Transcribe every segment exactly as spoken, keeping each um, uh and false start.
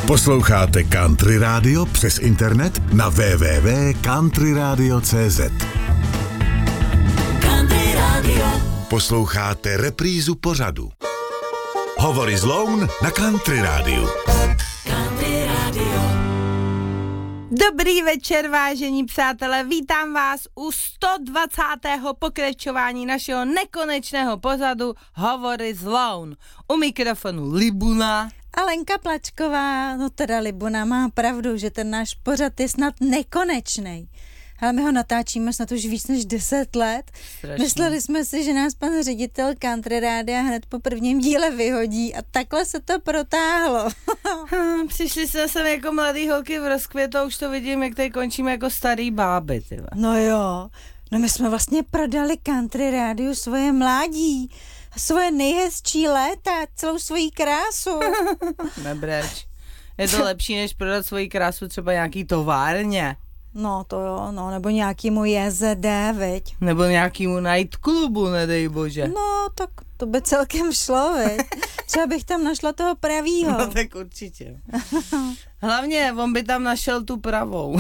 Posloucháte Country Radio přes internet na w w w tečka country radio tečka c z. Country Radio. Posloucháte reprízu pořadu Hovory z Loun na Country Radio. Country Radio. Dobrý večer, vážení přátelé, vítám vás u sto dvacátého pokračování našeho nekonečného pořadu Hovory z Loun. U mikrofonu Libuna. A Lenka Plačková, no teda Libuna má pravdu, že ten náš pořad je snad nekonečnej. Ale my ho natáčíme snad už víc než deset let. Strašný. Mysleli jsme si, že nás pan ředitel Country Rádia hned po prvním díle vyhodí a takhle se to protáhlo. Hmm, přišli jsme sem jako mladý holky v rozkvětu a už to vidím, jak tady končíme jako starý báby. Tyva. No jo, no my jsme vlastně prodali Country Rádiu svoje mládí, svoje nejhezčí léta, celou svoji krásu. Nebreč. Je to lepší, než prodat svoji krásu třeba nějaký továrně. No to jo, no, nebo nějakýmu J Z D, viď? Nebo nějakýmu nightklubu, nedej bože. No, tak to by celkem šlo, viď? Třeba bych tam našla toho pravýho. No tak určitě. Hlavně, on by tam našel tu pravou.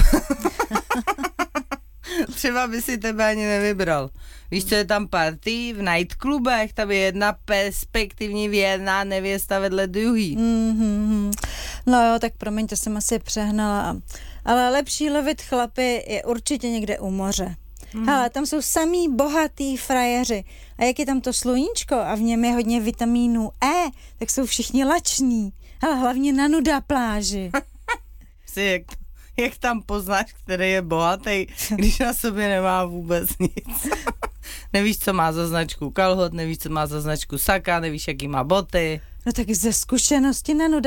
Třeba by si tebe ani nevybral. Víš, co je tam party v nightklubech, tam je jedna perspektivní věrná nevěsta vedle druhý. Mm-hmm. No jo, tak promiň, to jsem asi přehnala. Ale lepší lovit chlapy je určitě někde u moře. Mm. Hele, tam jsou samý bohatý frajeři. A jak je tam to sluníčko a v něm je hodně vitamínu E, tak jsou všichni lační. Ale hlavně na nuda pláži. Jsi, jak, jak tam poznáš, který je bohatý, když na sobě nemá vůbec nic. Nevíš, co má za značku kalhot, nevíš, co má za značku saka, nevíš, jaký má boty. No tak ze zkušenosti na nuda